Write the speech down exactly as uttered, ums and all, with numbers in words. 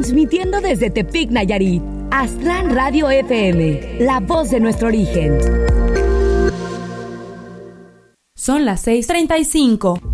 transmitiendo desde Tepic, Nayarit. Aztlán Radio F M, la voz de nuestro origen. Son las seis treinta y cinco.